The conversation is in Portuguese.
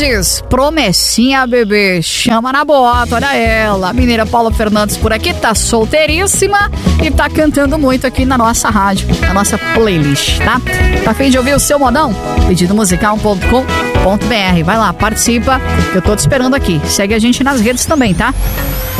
Fernandes, promessinha, bebê, chama na bota, olha ela. A mineira Paula Fernandes por aqui, tá solteiríssima e tá cantando muito aqui na nossa rádio, na nossa playlist, tá? Tá a fim de ouvir o seu modão? Pedidomusical.com.br. Vai lá, participa, que eu tô te esperando aqui. Segue a gente nas redes também, tá?